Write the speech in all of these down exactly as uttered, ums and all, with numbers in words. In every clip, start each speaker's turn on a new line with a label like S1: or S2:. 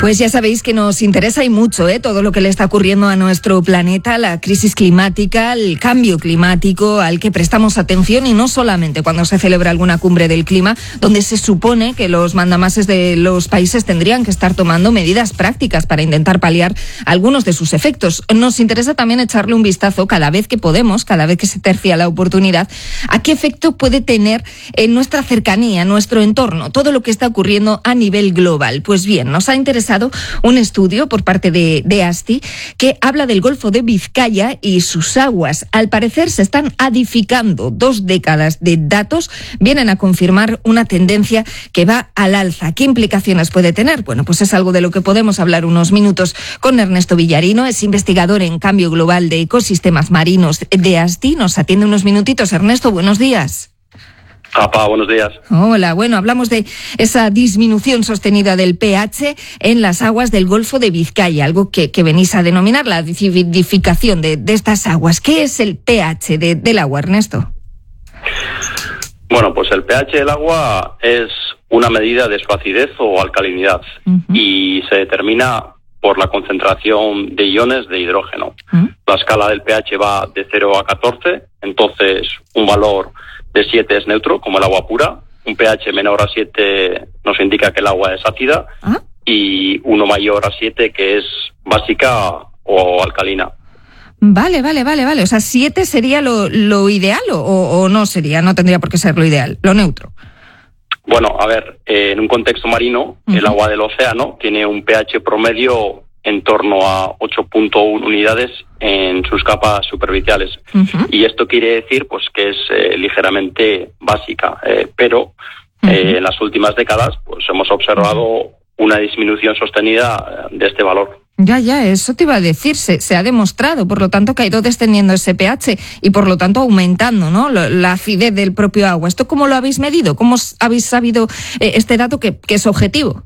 S1: Pues ya sabéis que nos interesa y mucho ¿eh? todo lo que le está ocurriendo a nuestro planeta, la crisis climática, el cambio climático al que prestamos atención, y no solamente cuando se celebra alguna cumbre del clima, donde se supone que los mandamases de los países tendrían que estar tomando medidas prácticas para intentar paliar algunos de sus efectos. Nos interesa también echarle un vistazo cada vez que podemos, cada vez que se tercia la oportunidad, a qué efecto puede tener en nuestra cercanía, en nuestro entorno, todo lo que está ocurriendo a nivel global. Pues bien, nos ha interesado un estudio por parte de, de ASTI que habla del Golfo de Vizcaya y sus aguas. Al parecer se están adificando. Dos décadas de datos vienen a confirmar una tendencia que va al alza. ¿Qué implicaciones puede tener? Bueno, pues es algo de lo que podemos hablar unos minutos con Ernesto Villarino. Es investigador en cambio global de ecosistemas marinos de ASTI. Nos atiende unos minutitos. Ernesto, buenos días.
S2: Apa, buenos días.
S1: Hola, bueno, hablamos de esa disminución sostenida del pH en las aguas del Golfo de Vizcaya, algo que, que venís a denominar la acidificación de, de estas aguas. ¿Qué es el pH de, del agua, Ernesto?
S2: Bueno, pues el pH del agua es una medida de su acidez o alcalinidad uh-huh. y se determina por la concentración de iones de hidrógeno. Uh-huh. La escala del pH va de cero a catorce, entonces un valor de siete es neutro, como el agua pura. Un pH menor a siete nos indica que el agua es ácida. ¿Ah? Y uno mayor a siete que es básica o alcalina.
S1: Vale, vale, vale, vale. O sea, siete sería lo, lo ideal o, o no sería, no tendría por qué ser lo ideal, lo neutro.
S2: Bueno, a ver, eh, en un contexto marino, uh-huh. el agua del océano tiene un pH promedio en torno a ocho punto uno unidades en sus capas superficiales. Uh-huh. Y esto quiere decir pues que es eh, ligeramente básica, eh, pero uh-huh. eh, en las últimas décadas pues hemos observado uh-huh. una disminución sostenida de este valor.
S1: Ya, ya, eso te iba a decir, se, se ha demostrado, por lo tanto, que ha ido descendiendo ese pH y, por lo tanto, aumentando, ¿no?, la, la acidez del propio agua. ¿Esto cómo lo habéis medido? ¿Cómo habéis sabido eh, este dato que, que es objetivo?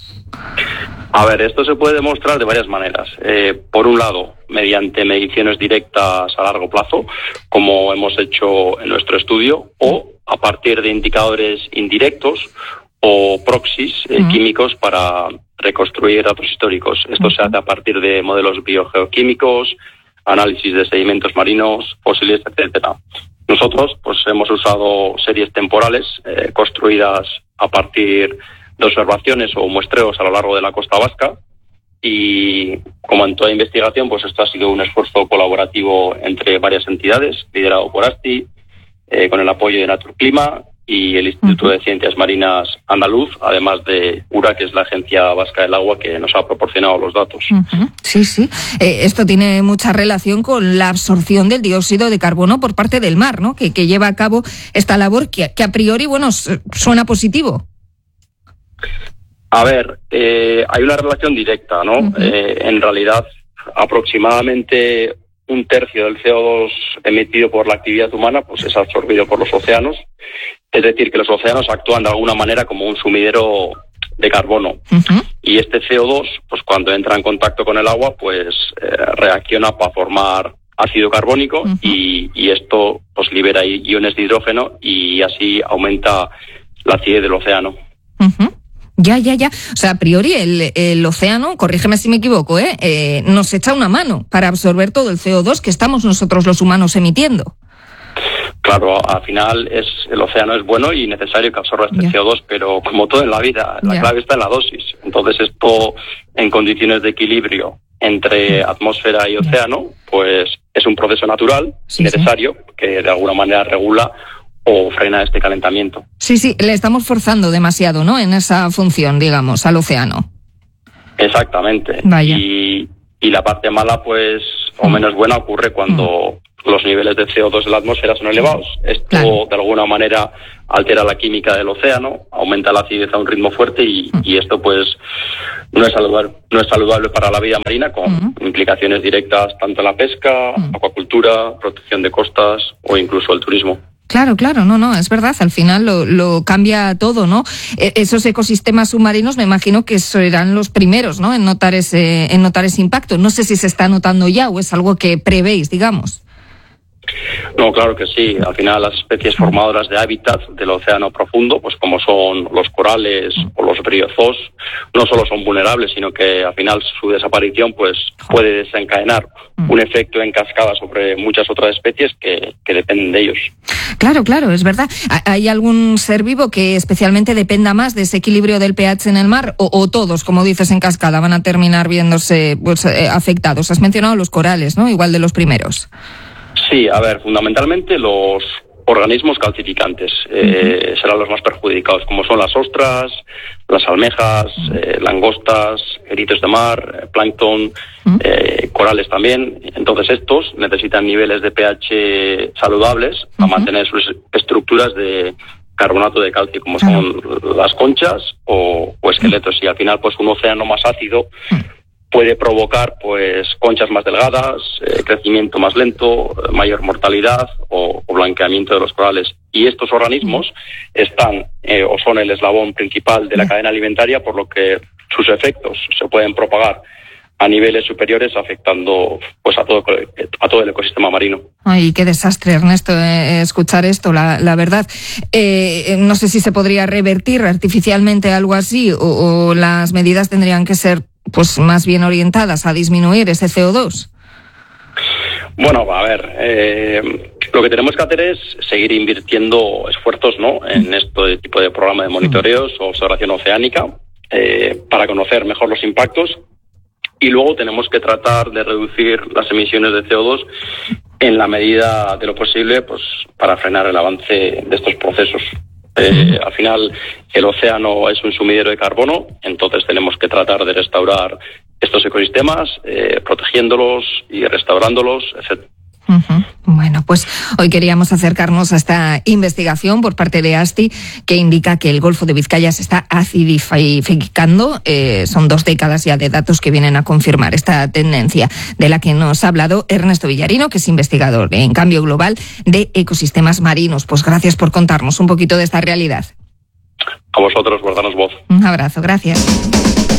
S2: A ver, esto se puede demostrar de varias maneras. Eh, por un lado, mediante mediciones directas a largo plazo, como hemos hecho en nuestro estudio, o a partir de indicadores indirectos o proxies eh, uh-huh. químicos para reconstruir datos históricos. Esto uh-huh. se hace a partir de modelos biogeoquímicos, análisis de sedimentos marinos, fósiles, etcétera. Nosotros, pues, hemos usado series temporales eh, construidas a partir de observaciones o muestreos a lo largo de la costa vasca, y como en toda investigación, pues esto ha sido un esfuerzo colaborativo entre varias entidades, liderado por ASTI, eh, con el apoyo de Naturclima y el Instituto uh-huh. de Ciencias Marinas Andaluz, además de URA, que es la Agencia Vasca del Agua, que nos ha proporcionado los datos.
S1: Uh-huh. Sí, sí. Eh, esto tiene mucha relación con la absorción del dióxido de carbono por parte del mar, ¿no?, que, que lleva a cabo esta labor que, que a priori, bueno, suena positivo.
S2: A ver, eh, hay una relación directa, ¿no? Uh-huh. Eh, en realidad, aproximadamente un tercio del C O dos emitido por la actividad humana pues es absorbido por los océanos. Es decir, que los océanos actúan de alguna manera como un sumidero de carbono. Uh-huh. Y este C O dos, pues cuando entra en contacto con el agua, pues eh, reacciona para formar ácido carbónico uh-huh. y, y esto pues libera iones de hidrógeno y así aumenta la acidez del océano.
S1: Uh-huh. Ya, ya, ya. O sea, a priori el, el océano, corrígeme si me equivoco, ¿eh? Eh, nos echa una mano para absorber todo el C O dos que estamos nosotros los humanos emitiendo.
S2: Claro, al final es el océano es bueno y necesario que absorba este ya. C O dos, pero como todo en la vida, la ya. clave está en la dosis. Entonces esto, en condiciones de equilibrio entre atmósfera y océano, pues es un proceso natural, sí, necesario, sí. que de alguna manera regula o frena este calentamiento.
S1: Sí, sí, le estamos forzando demasiado, ¿no?, en esa función, digamos, al océano.
S2: Exactamente.
S1: Vaya.
S2: Y, y la parte mala, pues, o menos buena, ocurre cuando mm. los niveles de C O dos en la atmósfera son elevados. Esto, claro. de alguna manera, altera la química del océano, aumenta la acidez a un ritmo fuerte y, mm. y esto, pues, no es saludable, no es saludable para la vida marina, con mm. implicaciones directas tanto en la pesca, mm. acuacultura, protección de costas o incluso el turismo.
S1: Claro, claro, no, no, es verdad, al final lo, lo cambia todo, ¿no? Eh, esos ecosistemas submarinos me imagino que serán los primeros, ¿no?, en notar ese, en notar ese impacto. No sé si se está notando ya o es algo que prevéis, digamos.
S2: No, claro que sí. Al final las especies formadoras de hábitat del océano profundo, pues como son los corales o los briozoos, no solo son vulnerables, sino que al final su desaparición pues puede desencadenar un efecto en cascada sobre muchas otras especies que, que dependen de ellos.
S1: Claro, claro, es verdad. ¿Hay algún ser vivo que especialmente dependa más de ese equilibrio del pH en el mar? O, o todos, como dices, en cascada van a terminar viéndose pues, eh, afectados. Has mencionado los corales, ¿no? Igual de los primeros.
S2: Sí, a ver, fundamentalmente los organismos calcificantes eh, uh-huh. serán los más perjudicados, como son las ostras, las almejas, eh, langostas, eritos de mar, eh, plancton, uh-huh. eh, corales también. Entonces estos necesitan niveles de pH saludables uh-huh. para mantener sus estructuras de carbonato de calcio, como son uh-huh. las conchas o, o esqueletos. Uh-huh. Y al final, pues un océano más ácido uh-huh. puede provocar pues conchas más delgadas, eh, crecimiento más lento, mayor mortalidad o, o blanqueamiento de los corales. Y estos organismos están eh, o son el eslabón principal de la cadena alimentaria, por lo que sus efectos se pueden propagar a niveles superiores, afectando pues a todo a todo el ecosistema marino.
S1: Ay, qué desastre, Ernesto, eh, escuchar esto, la, la verdad. Eh, no sé si se podría revertir artificialmente algo así o, o las medidas tendrían que ser pues más bien orientadas a disminuir ese C O dos.
S2: Bueno, a ver, eh, lo que tenemos que hacer es seguir invirtiendo esfuerzos, ¿no?, en este tipo de programa de monitoreos o observación oceánica eh, para conocer mejor los impactos, y luego tenemos que tratar de reducir las emisiones de C O dos en la medida de lo posible, pues para frenar el avance de estos procesos. Eh, al final, el océano es un sumidero de carbono, entonces tenemos que tratar de restaurar estos ecosistemas, eh, protegiéndolos y restaurándolos, etcétera.
S1: Uh-huh. Bueno, pues hoy queríamos acercarnos a esta investigación por parte de ASTI que indica que el Golfo de Vizcaya se está acidificando. Eh, son dos décadas ya de datos que vienen a confirmar esta tendencia de la que nos ha hablado Ernesto Villarino, que es investigador en cambio global de ecosistemas marinos. Pues gracias por contarnos un poquito de esta realidad.
S2: A vosotros por darnos voz.
S1: Un abrazo, gracias.